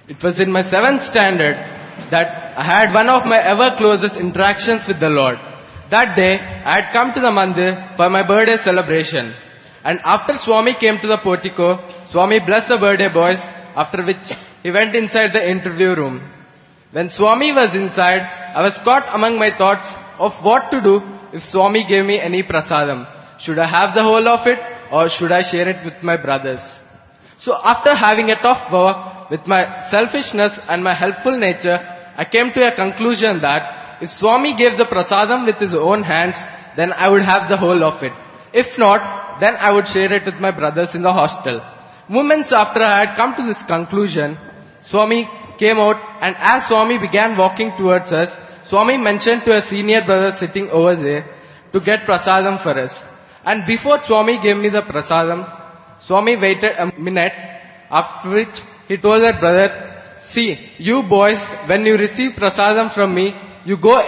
It was in my 7th standard that I had one of my ever closest interactions with the Lord. That day, I had come to the mandir for my birthday celebration. And after Swami came to the portico, Swami blessed the birthday boys, after which he went inside the interview room. When Swami was inside, I was caught among my thoughts of what to do if Swami gave me any prasadam. Should I have the whole of it or should I share it with my brothers? So after having a tough war with my selfishness and my helpful nature, I came to a conclusion that if Swami gave the prasadam with his own hands, then I would have the whole of it. If not, then I would share it with my brothers in the hostel. Moments after I had come to this conclusion, Swami came out, and as Swami began walking towards us, Swami mentioned to a senior brother sitting over there to get prasadam for us. And before Swami gave me the prasadam, Swami waited a minute, after which he told that brother, "See, you boys, when you receive prasadam from me, you go